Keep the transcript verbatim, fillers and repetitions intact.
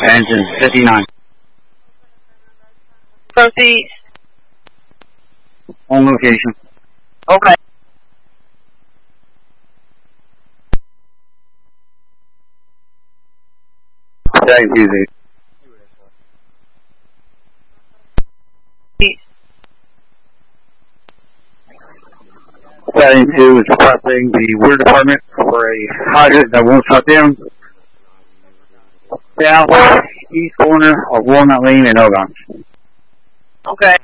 Engine fifty-nine. Proceed. On location. Okay. Thank you, Z. Setting two is requesting the water department for a hydrant that won't shut down. South east corner of Walnut Lane in Ogon. Okay.